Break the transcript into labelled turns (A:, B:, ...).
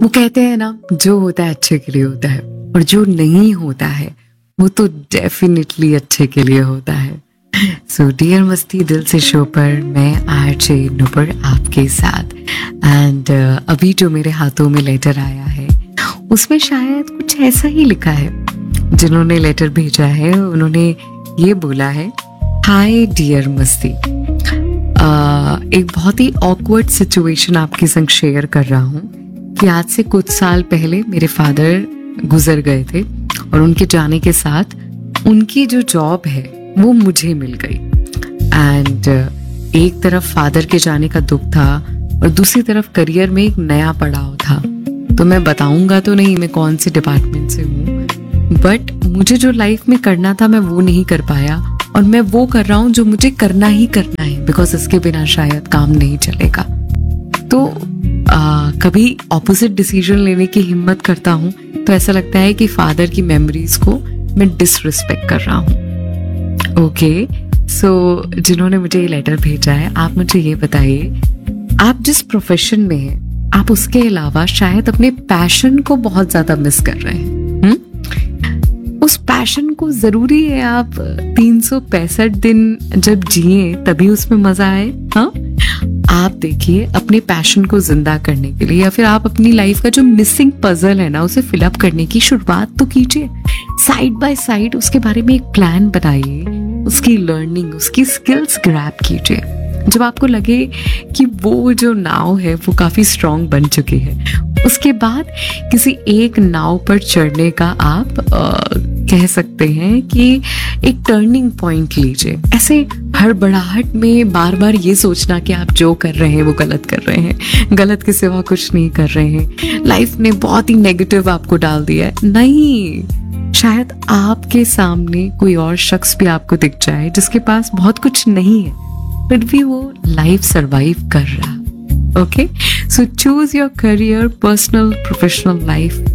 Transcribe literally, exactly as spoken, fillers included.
A: वो कहते हैं ना, जो होता है अच्छे के लिए होता है, और जो नहीं होता है वो तो डेफिनेटली अच्छे के लिए होता है। सो डियर मस्ती दिल से शो पर मैं आरजे नुपुर आपके साथ। एंड uh, अभी जो मेरे हाथों में लेटर आया है उसमें शायद कुछ ऐसा ही लिखा है। जिन्होंने लेटर भेजा है उन्होंने ये बोला है, हाय डियर मस्ती, uh, एक बहुत ही ऑकवर्ड सिचुएशन आपके संग शेयर कर रहा हूँ कि आज से कुछ साल पहले मेरे फादर गुजर गए थे और उनके जाने के साथ उनकी जो जॉब है वो मुझे मिल गई। एंड uh, एक तरफ फादर के जाने का दुख था और दूसरी तरफ करियर में एक नया पड़ाव था। तो मैं बताऊंगा तो नहीं मैं कौन से डिपार्टमेंट से हूँ, बट मुझे जो लाइफ में करना था मैं वो नहीं कर पाया और मैं वो कर रहा हूँ जो मुझे करना ही करना है, बिकॉज इसके बिना शायद काम नहीं चलेगा। तो आ, कभी ऑपोजिट डिसीजन लेने की हिम्मत करता हूँ तो ऐसा लगता है कि फादर की मेमोरीज को मैं डिसरिस्पेक्ट कर रहा हूँ। ओके, सो जिन्होंने मुझे ये लेटर भेजा है, आप मुझे ये बताइए, आप जिस प्रोफेशन में हैं आप उसके अलावा शायद अपने पैशन को बहुत ज्यादा मिस कर रहे हैं। हुँ? उस पैशन को जरूरी है आप तीन सौ पैंसठ दिन जब जिए तभी उसमें मजा आए? हाँ, आप देखिए अपने पैशन को जिंदा करने के लिए या फिर आप अपनी लाइफ का जो मिसिंग पजल है ना उसे फिलअप करने की शुरुआत तो कीजिए। साइड बाय साइड उसके बारे में एक प्लान बनाइए, उसकी लर्निंग, उसकी स्किल्स ग्रैब कीजिए। जब आपको लगे कि वो जो नाव है वो काफी स्ट्रांग बन चुकी है, उसके बाद किसी एक नाव पर चढ़ने का आप आ, कह सकते हैं कि एक टर्निंग पॉइंट लीजिए। ऐसे हड़बड़ाहट में बार बार ये सोचना कि आप जो कर रहे हैं वो गलत कर रहे हैं, गलत के सिवा कुछ नहीं कर रहे हैं, लाइफ ने बहुत ही नेगेटिव आपको डाल दिया है, नहीं। शायद आपके सामने कोई और शख्स भी आपको दिख जाए जिसके पास बहुत कुछ नहीं है फिर भी वो लाइफ सरवाइव कर रहा। Okay, so choose your career, personal, professional life